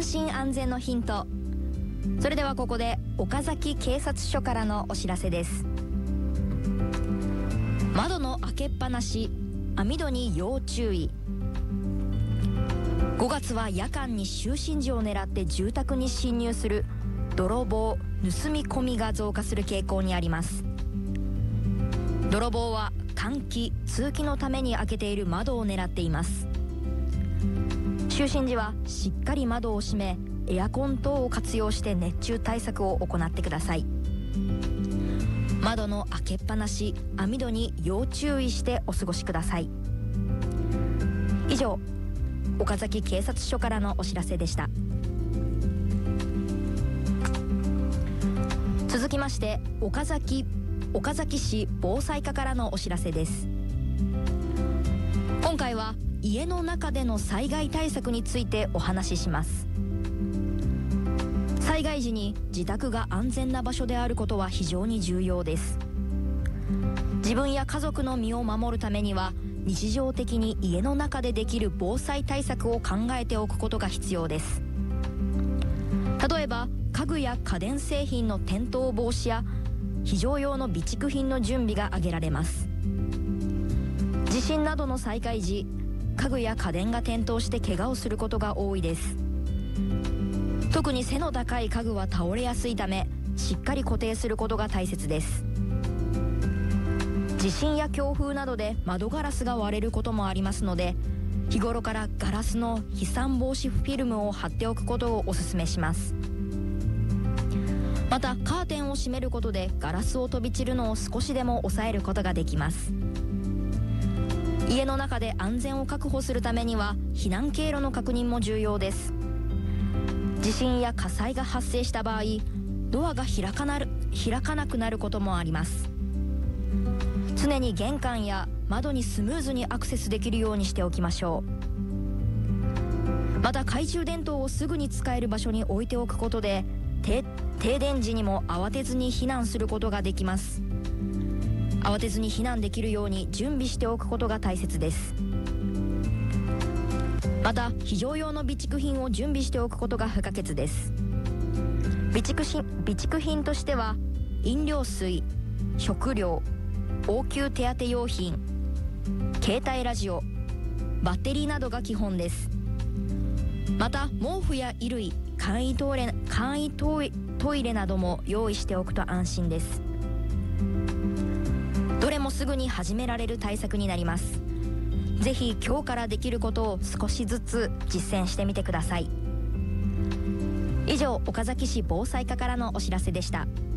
心安全のヒント。それではここで岡崎警察署からのお知らせです。窓の開けっぱなし、網戸に要注意。5月は夜間に就寝時を狙って住宅に侵入する泥棒・盗み込みが増加する傾向にあります。泥棒は換気・通気のために開けている窓を狙っています。就寝時はしっかり窓を閉め、エアコン等を活用して熱中対策を行ってください。窓の開けっぱなし、網戸に要注意してお過ごしください。以上、岡崎警察署からのお知らせでした。続きまして岡崎市防災課からのお知らせです。今回は家の中での災害対策についてお話しします。災害時に自宅が安全な場所であることは非常に重要です。自分や家族の身を守るためには、日常的に家の中でできる防災対策を考えておくことが必要です。例えば家具や家電製品の転倒防止や非常用の備蓄品の準備が挙げられます。地震などの災害時、家具や家電が転倒して怪我をすることが多いです。特に背の高い家具は倒れやすいため、しっかり固定することが大切です。地震や強風などで窓ガラスが割れることもありますので、日頃からガラスの飛散防止フィルムを貼っておくことをお勧めします。またカーテンを閉めることでガラスを飛び散るのを少しでも抑えることができます。家の中で安全を確保するためには避難経路の確認も重要です。地震や火災が発生した場合、ドアが開かなくなることもあります。常に玄関や窓にスムーズにアクセスできるようにしておきましょう。また懐中電灯をすぐに使える場所に置いておくことで、停電時にも慌てずに避難することができます。慌てずに避難できるように準備しておくことが大切です。また非常用の備蓄品を準備しておくことが不可欠です。備蓄品としては飲料水、食料、応急手当用品、携帯ラジオ、バッテリーなどが基本です。また毛布や衣類、簡易トイレなども用意しておくと安心です。どれもすぐに始められる対策になります。ぜひ今日からできることを少しずつ実践してみてください。以上、岡崎市防災課からのお知らせでした。